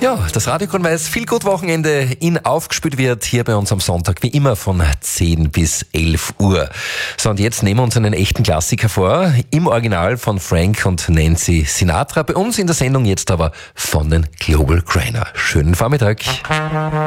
Ja, das Radiokorn weiß, viel gut Wochenende in aufgespielt wird hier bei uns am Sonntag, wie immer von 10 bis 11 Uhr. So, und jetzt nehmen wir uns einen echten Klassiker vor, im Original von Frank und Nancy Sinatra. Bei uns in der Sendung jetzt aber von den Global Grainer. Schönen Vormittag.